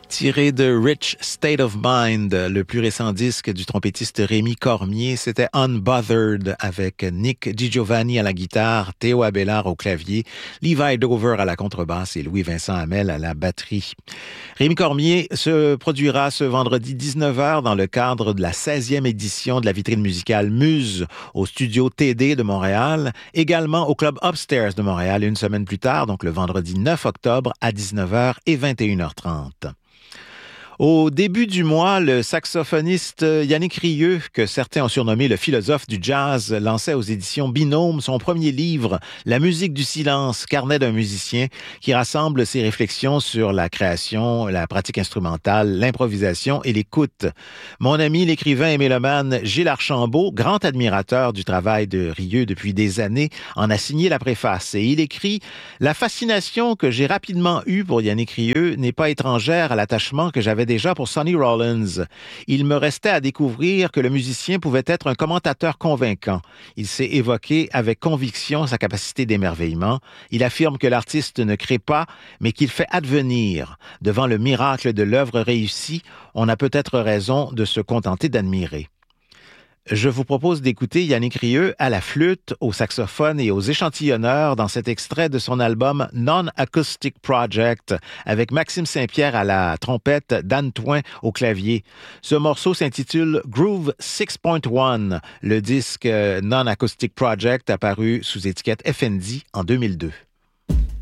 Tiré de Rich State of Mind, le plus récent disque du trompettiste Rémi Cormier, c'était Unbothered avec Nick DiGiovanni à la guitare, Théo Abélard au clavier, Levi Dover à la contrebasse et Louis-Vincent Hamel à la batterie. Rémi Cormier se produira ce vendredi 19h dans le cadre de la 16e édition de la vitrine musicale Muse au studio TD de Montréal, également au Club Upstairs de Montréal une semaine plus tard, donc le vendredi 9 octobre à 19h et 21h30. Au début du mois, le saxophoniste Yannick Rieu, que certains ont surnommé le philosophe du jazz, lançait aux éditions Binôme son premier livre, La musique du silence, carnet d'un musicien, qui rassemble ses réflexions sur la création, la pratique instrumentale, l'improvisation et l'écoute. Mon ami l'écrivain et mélomane Gilles Archambault, grand admirateur du travail de Rieu depuis des années, en a signé la préface et il écrit « La fascination que j'ai rapidement eue pour Yannick Rieu n'est pas étrangère à l'attachement que j'avais déjà pour Sonny Rollins. Il me restait à découvrir que le musicien pouvait être un commentateur convaincant. Il s'est évoqué avec conviction sa capacité d'émerveillement. Il affirme que l'artiste ne crée pas, mais qu'il fait advenir. Devant le miracle de l'œuvre réussie, on a peut-être raison de se contenter d'admirer. » Je vous propose d'écouter Yannick Rieu à la flûte, au saxophone et aux échantillonneurs dans cet extrait de son album Non-Acoustic Project avec Maxime Saint-Pierre à la trompette, Dan Toin au clavier. Ce morceau s'intitule Groove 6.1. Le disque Non-Acoustic Project apparu sous étiquette FND en 2002.